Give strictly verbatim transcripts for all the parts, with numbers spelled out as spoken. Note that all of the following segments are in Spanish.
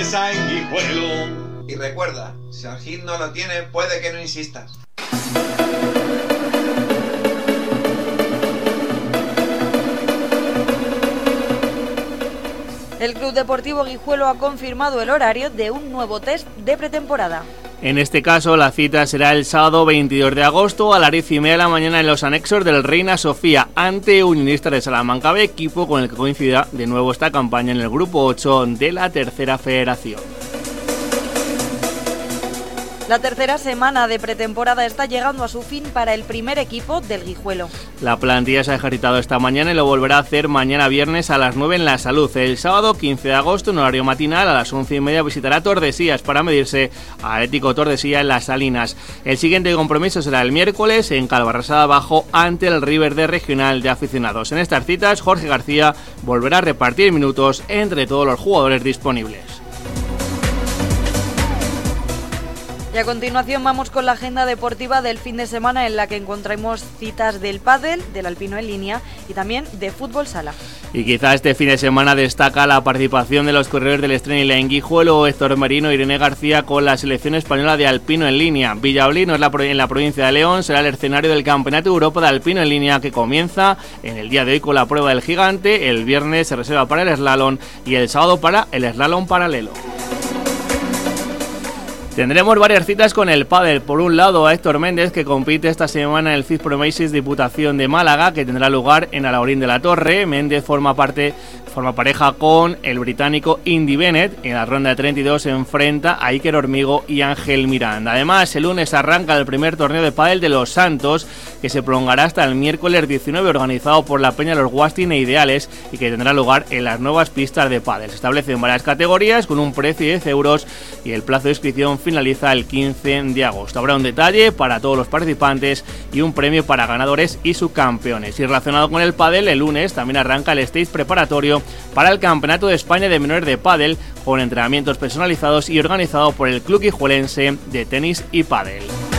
alcaldesa en Guijuelo. Y recuerda, si el hit no lo tiene, puede que no insistas. El Club Deportivo Guijuelo ha confirmado el horario de un nuevo test de pretemporada. En este caso, la cita será el sábado veintidós de agosto a las diez y media de la mañana en los anexos del Reina Sofía ante Unionistas de Salamanca B, equipo con el que coincida de nuevo esta campaña en el grupo ocho de la tercera federación. La tercera semana de pretemporada está llegando a su fin para el primer equipo del Guijuelo. La plantilla se ha ejercitado esta mañana y lo volverá a hacer mañana viernes a las nueve en La Salud. El sábado quince de agosto, en horario matinal, a las once y media visitará Tordesillas para medirse a Atlético Tordesillas en Las Salinas. El siguiente compromiso será el miércoles en Calvarrasada Abajo ante el River de Regional de Aficionados. En estas citas, Jorge García volverá a repartir minutos entre todos los jugadores disponibles. Y a continuación vamos con la agenda deportiva del fin de semana, en la que encontramos citas del pádel, del alpino en línea y también de fútbol sala. Y quizá este fin de semana destaca la participación de los corredores del Estrella en Guijuelo, Héctor Merino e Irene García con la selección española de alpino en línea. Villablino, en la provincia de León, será el escenario del Campeonato de Europa de alpino en línea, que comienza en el día de hoy con la prueba del gigante. El viernes se reserva para el slalom y el sábado para el slalom paralelo. Tendremos varias citas con el pádel. Por un lado, a Héctor Méndez, que compite esta semana en el FIS Promasis Diputación de Málaga, que tendrá lugar en Alhaurín de la Torre. Méndez forma parte forma pareja con el británico Indy Bennett. En la ronda de treinta y dos se enfrenta a Iker Hormigo y Ángel Miranda. Además, el lunes arranca el primer torneo de pádel de Los Santos, que se prolongará hasta el miércoles diecinueve, organizado por la Peña Los Guastin e Ideales, y que tendrá lugar en las nuevas pistas de pádel. Se establecen varias categorías con un precio de diez euros y el plazo de inscripción finaliza el quince de agosto. Habrá un detalle para todos los participantes y un premio para ganadores y subcampeones. Y relacionado con el pádel, el lunes también arranca el stage preparatorio para el Campeonato de España de Menores de Pádel, con entrenamientos personalizados y organizado por el Club Guijuelense de Tenis y Pádel.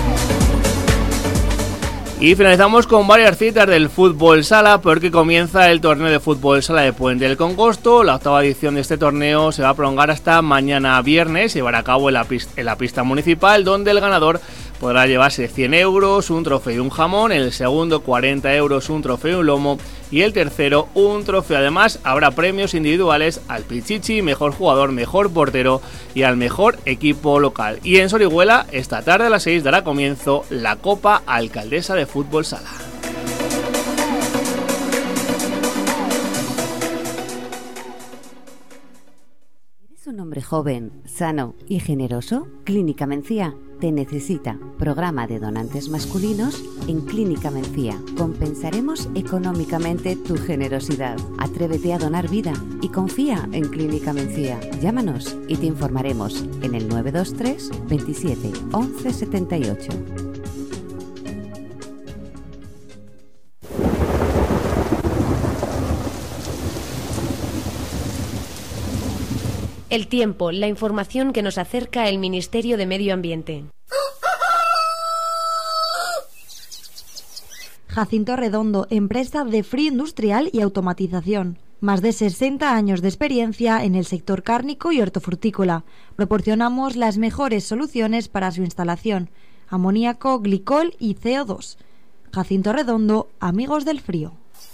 Y finalizamos con varias citas del fútbol sala, porque comienza el torneo de fútbol sala de Puente del Congosto. La octava edición de este torneo se va a prolongar hasta mañana viernes, se llevará a cabo en la, pista, en la pista municipal, donde el ganador podrá llevarse cien euros, un trofeo y un jamón, el segundo cuarenta euros, un trofeo y un lomo, y el tercero un trofeo. Además, habrá premios individuales al Pichichi, mejor jugador, mejor portero y al mejor equipo local. Y en Sorihuela, esta tarde a las seis dará comienzo la Copa Alcaldesa de Fútbol Sala. ¿Eres un hombre joven, sano y generoso? Clínica Mencía te necesita. Programa de donantes masculinos en Clínica Mencía. Compensaremos económicamente tu generosidad. Atrévete a donar vida y confía en Clínica Mencía. Llámanos y te informaremos en el nueve dos tres, veintisiete, once setenta y ocho. El tiempo, la información que nos acerca el Ministerio de Medio Ambiente. Jacinto Redondo, empresa de frío industrial y automatización. Más de sesenta años de experiencia en el sector cárnico y hortofrutícola. Proporcionamos las mejores soluciones para su instalación: amoníaco, glicol y C O dos. Jacinto Redondo, amigos del frío.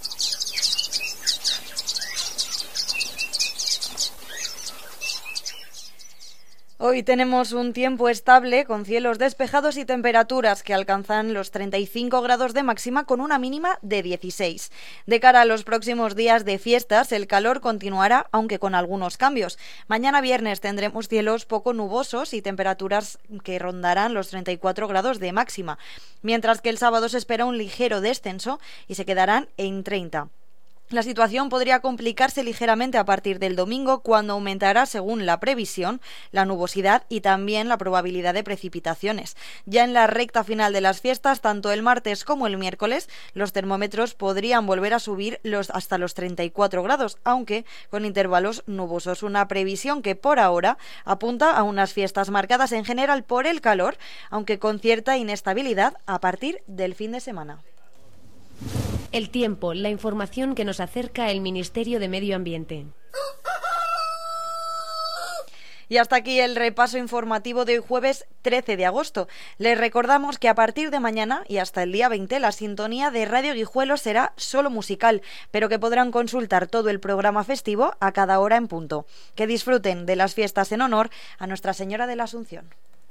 Hoy tenemos un tiempo estable con cielos despejados y temperaturas que alcanzan los treinta y cinco grados de máxima con una mínima de dieciséis. De cara a los próximos días de fiestas, el calor continuará, aunque con algunos cambios. Mañana viernes tendremos cielos poco nubosos y temperaturas que rondarán los treinta y cuatro grados de máxima, mientras que el sábado se espera un ligero descenso y se quedarán en treinta. La situación podría complicarse ligeramente a partir del domingo, cuando aumentará, según la previsión, la nubosidad y también la probabilidad de precipitaciones. Ya en la recta final de las fiestas, tanto el martes como el miércoles, los termómetros podrían volver a subir los, hasta los treinta y cuatro grados, aunque con intervalos nubosos. Una previsión que por ahora apunta a unas fiestas marcadas en general por el calor, aunque con cierta inestabilidad a partir del fin de semana. El tiempo, la información que nos acerca el Ministerio de Medio Ambiente. Y hasta aquí el repaso informativo de hoy jueves trece de agosto. Les recordamos que a partir de mañana y hasta el día veinte la sintonía de Radio Guijuelo será solo musical, pero que podrán consultar todo el programa festivo a cada hora en punto. Que disfruten de las fiestas en honor a Nuestra Señora de la Asunción.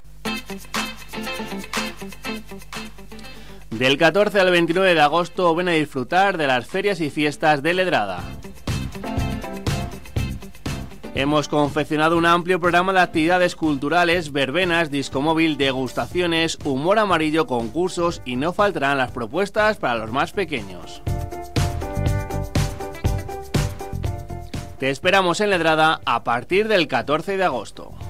Del catorce al veintinueve de agosto ven a disfrutar de las ferias y fiestas de Ledrada. Hemos confeccionado un amplio programa de actividades culturales, verbenas, discomóvil, degustaciones, humor amarillo, concursos y no faltarán las propuestas para los más pequeños. Te esperamos en Ledrada a partir del catorce de agosto.